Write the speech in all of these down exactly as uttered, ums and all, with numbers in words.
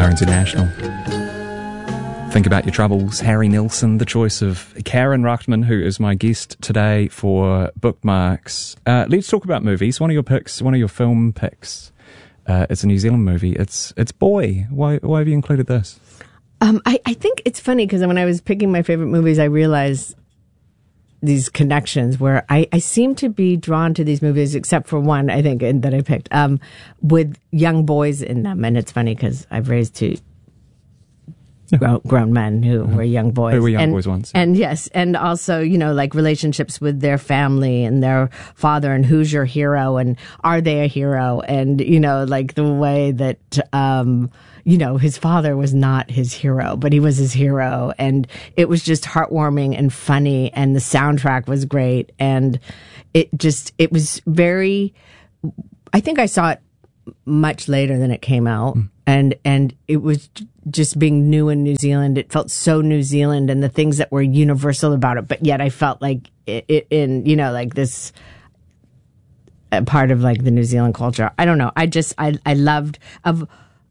R International. Think about your troubles. Harry Nilsson, the choice of Karen Ruchtman, who is my guest today for Bookmarks. Uh, let's talk about movies. One of your picks, one of your film picks. Uh, it's a New Zealand movie. It's it's Boy. Why why have you included this? Um, I, I think it's funny because when I was picking my favorite movies, I realized these connections where I, I seem to be drawn to these movies, except for one, I think, that I picked, um, with young boys in them. And it's funny because I've raised two Yeah. grown, grown men who uh-huh. were young boys. Who were young and, boys once. Yeah. And yes, and also, you know, like relationships with their family and their father and who's your hero and are they a hero? And, you know, like the way that, um, you know, his father was not his hero, but he was his hero. And it was just heartwarming and funny. And the soundtrack was great. And it just, it was very, I think I saw it much later than it came out. Mm. And, and it was just being new in New Zealand. It felt so New Zealand and the things that were universal about it. But yet I felt like it, it in, you know, like this uh, part of like the New Zealand culture. I don't know. I just, I, I loved of,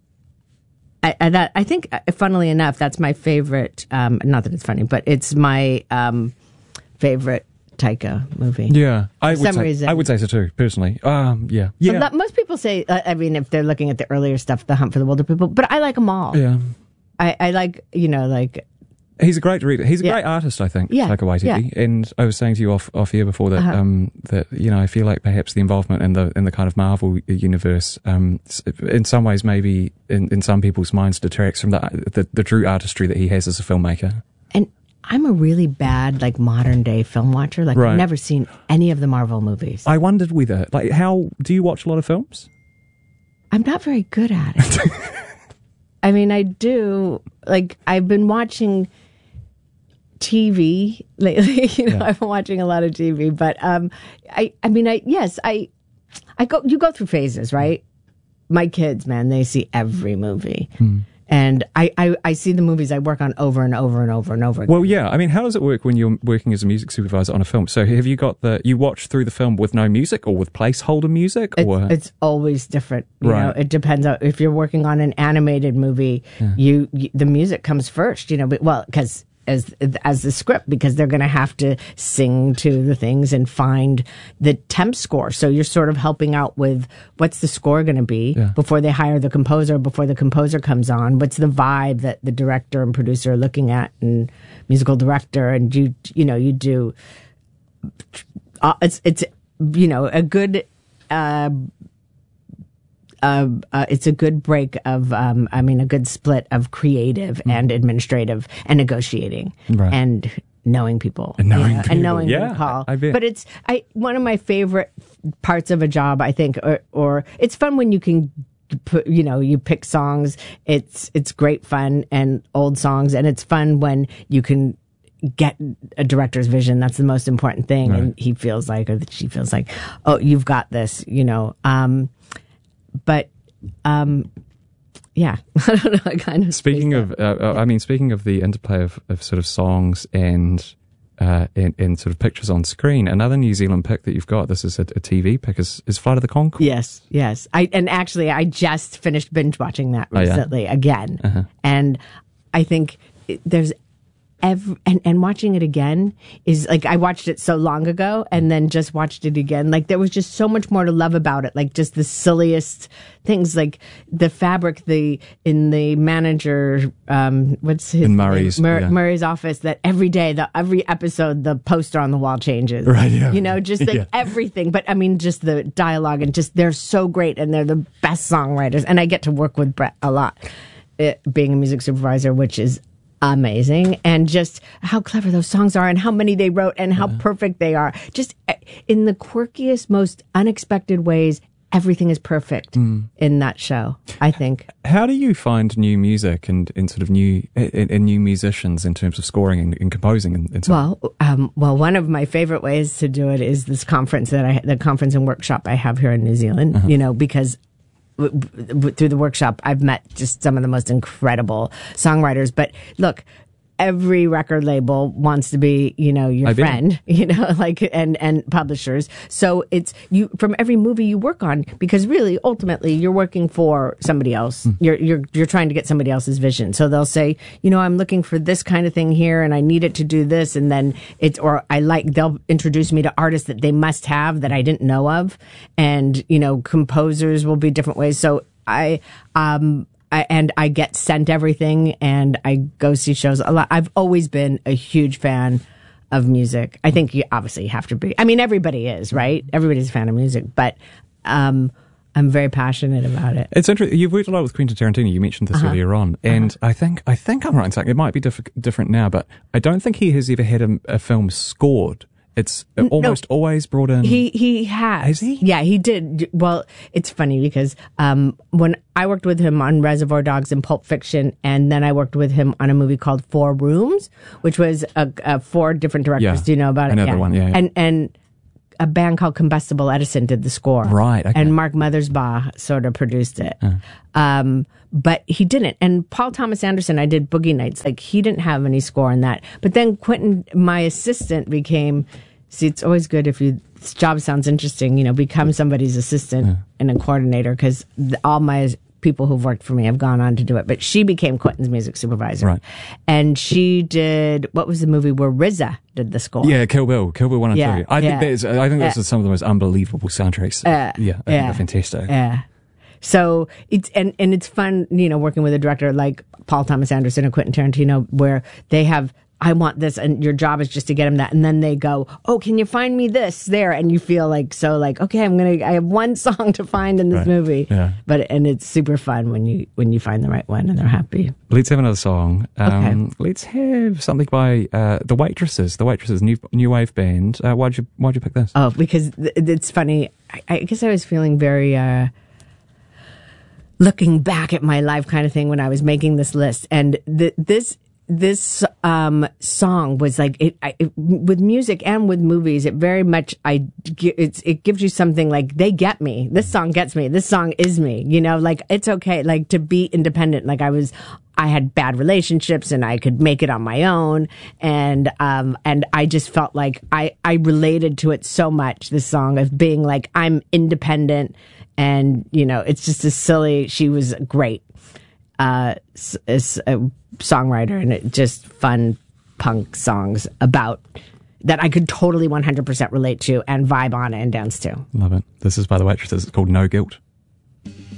I, I, that, I think, uh, funnily enough, that's my favorite, um, not that it's funny, but it's my, um, favorite Taika movie. Yeah, I For would some say reason. I would say so too, personally. Um, yeah, A yeah, lot- most people say, uh, I mean, if they're looking at the earlier stuff, The Hunt for the Wilder People, but I like them all. yeah. I, I like, you know, like, He's a great reader. He's a Yeah. great artist, I think. Yeah, Taika Waititi. And I was saying to you off off here before that, Uh-huh. um, that you know, I feel like perhaps the involvement in the in the kind of Marvel universe, um, s- in some ways, maybe in, in some people's minds, detracts from the, the the true artistry that he has as a filmmaker. and I'm a really bad, like, modern day film watcher. Like, Right. I've never seen any of the Marvel movies. I wondered whether, like, how do you watch a lot of films? I'm not very good at it. I mean, I do, like, I've been watching T V lately. You know, Yeah. I've been watching a lot of T V, but um, I, I mean, I yes, I, I go. You go through phases, right? My kids, man, they see every movie, Hmm. and I, I, I see the movies I work on over and over and over and over again. Well, yeah. I mean, how does it work when you're working as a music supervisor on a film? So, have you got the you watch through the film with no music or with placeholder music, or It's, it's always different. You Right. know, it depends on if you're working on an animated movie. You, you the music comes first. You know, but, well, because as as the script, because they're going to have to sing to the things and find the temp score. So you're sort of helping out with what's the score going to be Yeah. before they hire the composer. Before the composer comes on, what's the vibe that the director and producer are looking at, and musical director, and you you know you do. Uh, it's it's you know a good. Uh, Uh, uh, it's a good break of, um, I mean, a good split of creative and administrative and negotiating Right. and knowing people And knowing you know, people. and knowing Yeah, when to call. I- I bet. But it's I one of my favorite parts of a job, I think, or, or it's fun when you can put, you know, you pick songs. It's it's great fun and old songs, and it's fun when you can get a director's vision. That's the most important thing, Right. and he feels like, or she feels like, oh, you've got this, you know. Um, But, um, yeah, I don't know. I kind of Speaking of, uh, uh, I mean, speaking of the interplay of, of sort of songs and, uh, and and sort of pictures on screen, another New Zealand pick that you've got, this is a, a T V pick, is, is Flight of the Conchords. yes, yes. I and actually, I just finished binge watching that Oh, yeah? recently again, Uh-huh. and I think it- there's. Every, and, and watching it again is like, I watched it so long ago and then just watched it again. Like, there was just so much more to love about it. Like, just the silliest things, like the fabric, the, in the manager, um, what's his In Murray's, name? Mur- yeah. Murray's office, that every day, the, every episode, the poster on the wall changes. Right, yeah. You know, just like Yeah. everything. But I mean, just the dialogue and just, they're so great and they're the best songwriters. And I get to work with Brett a lot, it, being a music supervisor, which is amazing, and just how clever those songs are and how many they wrote and how perfect they are. Just uh, in the quirkiest, most unexpected ways, everything is perfect in that show, I think. How do you find new music and, and sort of new and, and new musicians in terms of scoring and, and composing and, and so on? Well, um, well, one of my favorite ways to do it is this conference that I, the conference and workshop I have here in New Zealand, Uh-huh. you know, because w- w- through the workshop, I've met just some of the most incredible songwriters. But look, every record label wants to be, you know, your I friend, bet. you know, like, and, and publishers. So it's you from every movie you work on, because really, ultimately, you're working for somebody else. Mm. You're, you're, you're trying to get somebody else's vision. So they'll say, you know, I'm looking for this kind of thing here and I need it to do this. And then it's, or I like, they'll introduce me to artists that they must have that I didn't know of. And, you know, composers will be different ways. So I, um, I, and I get sent everything and I go see shows a lot. I've always been a huge fan of music. I think you obviously have to be. I mean, everybody is, right? Everybody's a fan of music, but um, I'm very passionate about it. It's interesting. You've worked a lot with Quentin Tarantino. You mentioned this uh-huh. earlier on, and uh-huh. I think I think I'm right in saying it might be diff- different now, but I don't think he has ever had a, a film scored. It's almost no, always brought in. He he has. Has he? Yeah, he did. Well, it's funny because um, when I worked with him on Reservoir Dogs and Pulp Fiction, and then I worked with him on a movie called Four Rooms, which was a, a four different directors. Yeah, Do you know about another it? Another one, yeah, yeah. And and a band called Combustible Edison did the score. Right. Okay. And Mark Mothersbaugh sort of produced it. Uh. Um, but he didn't. And Paul Thomas Anderson, I did Boogie Nights. Like, he didn't have any score in that. But then Quentin, my assistant, became... See, it's always good if you, this job sounds interesting, you know, become somebody's assistant yeah. and a coordinator, because all my people who've worked for me have gone on to do it. But she became Quentin's music supervisor. Right. And she did, what was the movie where R Z A did the score? Yeah, Kill Bill. Kill Bill one and yeah, two. I yeah. think that is, I think those uh, are some of the most unbelievable soundtracks. Uh, yeah, I yeah, think they're fantastic. Yeah. So it's, and, and it's fun, you know, working with a director like Paul Thomas Anderson and Quentin Tarantino, where they have, I want this, and your job is just to get them that, and then they go, oh, can you find me this there? And you feel like, so like, okay, I'm gonna, I have one song to find in this right. movie. Yeah. But, and it's super fun when you, when you find the right one and they're happy. Let's have another song. Um, okay. Let's have something by, uh, The Waitresses, The Waitresses, new, new wave band. Uh, why'd you, why'd you pick this? Oh, because th- it's funny. I, I guess I was feeling very, uh, looking back at my life kind of thing when I was making this list. And th- this, This um, song was like it, I, it with music and with movies. It very much I it's, it gives you something like they get me. This song gets me. This song is me. You know, like it's okay. Like to be independent. Like I was, I had bad relationships and I could make it on my own. And um and I just felt like I I related to it so much. This song of being like I'm independent, and you know it's just a silly. She was great. Uh, is a songwriter, and it just fun punk songs about that I could totally one hundred percent relate to and vibe on and dance to. Love it. This is by The Waitresses. It's called No Guilt.